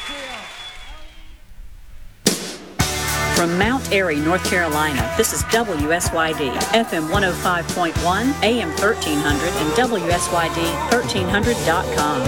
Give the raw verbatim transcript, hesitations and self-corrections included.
From Mount Airy, North Carolina, this is W S Y D, F M one oh five point one, A M thirteen hundred, and W S Y D thirteen hundred dot com.